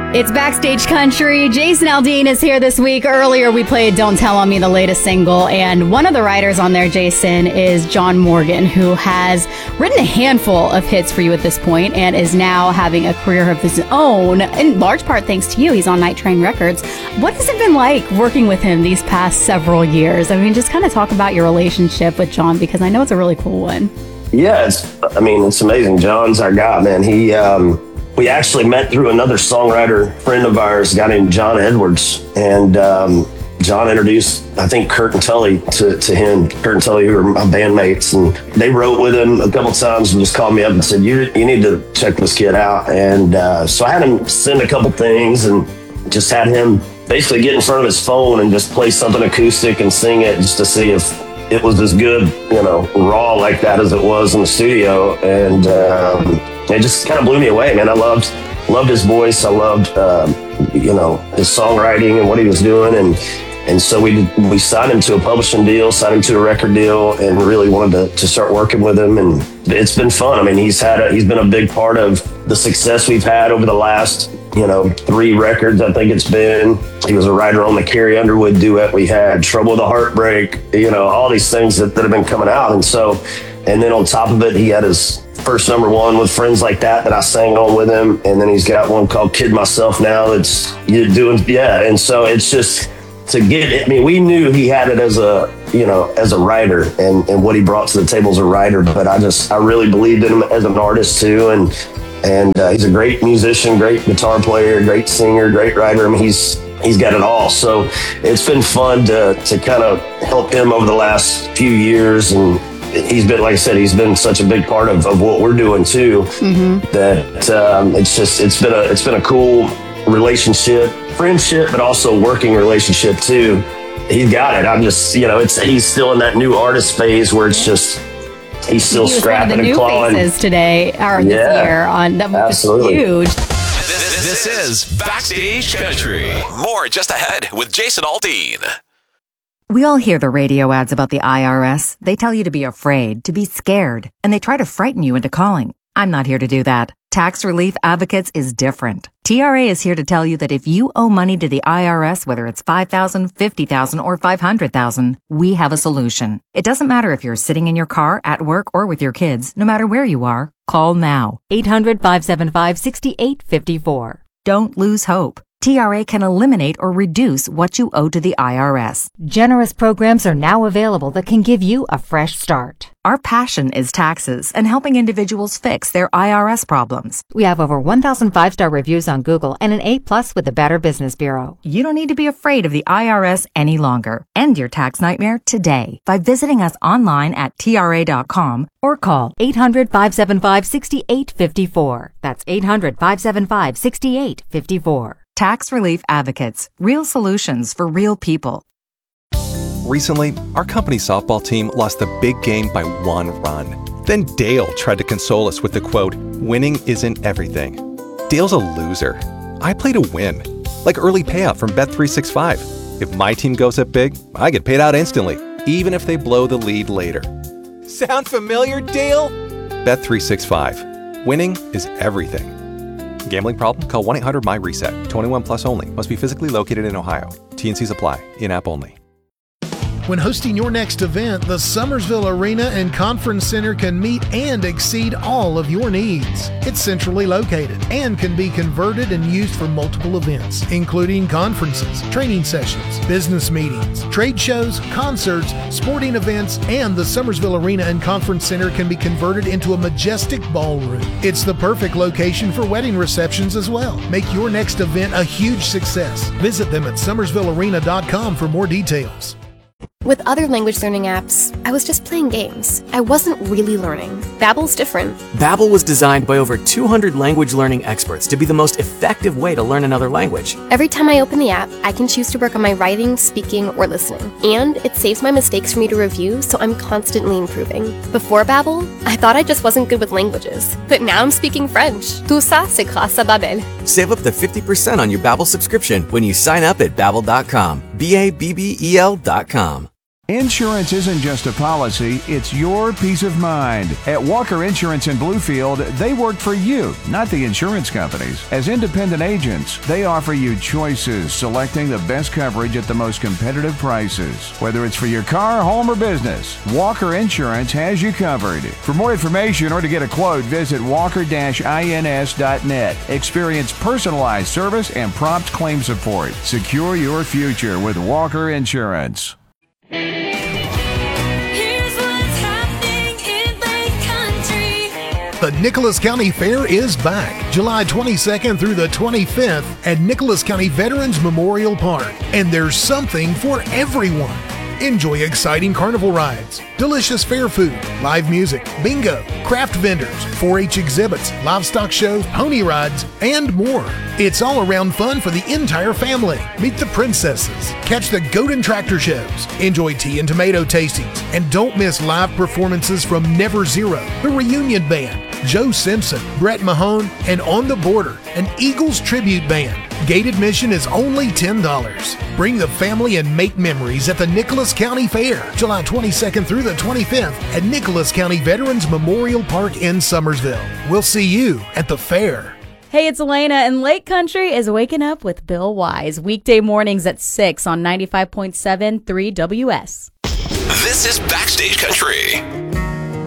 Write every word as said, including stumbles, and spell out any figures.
It's Backstage Country. Jason Aldean is here this week. Earlier, we played Don't Tell On Me, the latest single, and one of the writers on there, Jason, is John Morgan, who has written a handful of hits for you at this point and is now having a career of his own, in large part thanks to you. He's on Night Train Records. What has it been like working with him these past several years? I mean, just kind of talk about your relationship with John, because I know it's a really cool one. Yeah, it's, I mean, it's amazing. John's our guy, man. He, um, we actually met through another songwriter friend of ours, a guy named John Edwards. And um, John introduced, I think, Kurt and Tully to, to him. Kurt and Tully, who were my bandmates. And they wrote with him a couple times and just called me up and said, you, you need to check this kid out. And uh, so I had him send a couple things and just had him basically get in front of his phone and just play something acoustic and sing it just to see if it was as good, you know, raw like that as it was in the studio. And um, it just kind of blew me away, man. I loved loved his voice. I loved, um, you know, his songwriting and what he was doing. And and so we did, we signed him to a publishing deal, signed him to a record deal, and really wanted to, to start working with him. And it's been fun. I mean, he's had a, he's been a big part of the success we've had over the last, you know, three records, I think it's been. He was a writer on the Carrie Underwood duet we had, Trouble with a Heartbreak, you know, all these things that, that have been coming out. And so, and then on top of it, he had his first number one with Friends Like That that I sang on with him. And then he's got one called Kid Myself Now that's you're doing, yeah. And so it's just to get it. I mean, we knew he had it as a, you know, as a writer and, and what he brought to the table as a writer. But I just, I really believed in him as an artist too. And And uh, he's a great musician, great guitar player, great singer, great writer. I mean, he's he's got it all. So it's been fun to to kind of help him over the last few years. And he's been, like I said, he's been such a big part of, of what we're doing too. Mm-hmm. That um, it's just it's been a it's been a cool relationship, friendship, but also working relationship too. He's got it. I'm just, you know, it's he's still in that new artist phase where it's just. He's still he was scrapping one of the and new clawing. Faces today, or this yeah, year, on that was absolutely. huge. This, this is Backstage Country. More just ahead with Jason Aldean. We all hear the radio ads about the I R S. They tell you to be afraid, to be scared, and they try to frighten you into calling. I'm not here to do that. Tax Relief Advocates is different. T R A is here to tell you that if you owe money to the I R S, whether it's five thousand dollars, fifty thousand dollars, or five hundred thousand dollars, we have a solution. It doesn't matter if you're sitting in your car, at work, or with your kids. No matter where you are, call now. eight hundred, five seven five, six eight five four. Don't lose hope. T R A can eliminate or reduce what you owe to the I R S. Generous programs are now available that can give you a fresh start. Our passion is taxes and helping individuals fix their I R S problems. We have over one thousand five-star reviews on Google and an A plus with the Better Business Bureau. You don't need to be afraid of the I R S any longer. End your tax nightmare today by visiting us online at T R A dot com or call eight hundred, five seven five, six eight five four. That's eight hundred, five seven five, six eight five four. Tax Relief Advocates. Real solutions for real people. Recently, our company softball team lost the big game by one run. Then Dale tried to console us with the quote, "Winning isn't everything." Dale's a loser. I play to win. Like early payout from Bet three sixty-five. If my team goes up big, I get paid out instantly, even if they blow the lead later. Sound familiar, Dale? Bet three sixty-five. Winning is everything. Gambling problem? Call one eight hundred M Y reset. twenty-one plus only. Must be physically located in Ohio. T and Cs apply. In-app only. When hosting your next event, the Summersville Arena and Conference Center can meet and exceed all of your needs. It's centrally located and can be converted and used for multiple events, including conferences, training sessions, business meetings, trade shows, concerts, sporting events, and the Summersville Arena and Conference Center can be converted into a majestic ballroom. It's the perfect location for wedding receptions as well. Make your next event a huge success. Visit them at summersville arena dot com for more details. With other language learning apps, I was just playing games. I wasn't really learning. Babbel's different. Babbel was designed by over two hundred language learning experts to be the most effective way to learn another language. Every time I open the app, I can choose to work on my writing, speaking, or listening. And it saves my mistakes for me to review, so I'm constantly improving. Before Babbel, I thought I just wasn't good with languages. But now I'm speaking French. Tout ça, c'est grâce à Babbel. Save up to fifty percent on your Babbel subscription when you sign up at babbel dot com. B A B B E L dot com. Insurance isn't just a policy, it's your peace of mind. At Walker Insurance in Bluefield, they work for you, not the insurance companies. As independent agents, they offer you choices, selecting the best coverage at the most competitive prices. Whether it's for your car, home, or business, Walker Insurance has you covered. For more information or to get a quote, visit walker dash ins dot net. Experience personalized service and prompt claim support. Secure your future with Walker Insurance. Here's what's happening in Lake Country. The Nicholas County Fair is back July twenty-second through the twenty-fifth at Nicholas County Veterans Memorial Park. And there's something for everyone. Enjoy exciting carnival rides, delicious fair food, live music, bingo, craft vendors, four H exhibits, livestock shows, pony rides, and more. It's all around fun for the entire family. Meet the princesses, catch the goat and tractor shows, enjoy tea and tomato tastings, and don't miss live performances from Never Zero, the Reunion Band, Joe Simpson, Brett Mahone, and On the Border, an Eagles tribute band. Gate admission is only ten dollars. Bring the family and make memories at the Nicholas County Fair, July twenty-second through the twenty-fifth at Nicholas County Veterans Memorial Park in Summersville. We'll see you at the fair. Hey, it's Elena, and Lake Country is waking up with Bill Wise, weekday mornings at six on ninety-five point seven three W S. This is Backstage Country.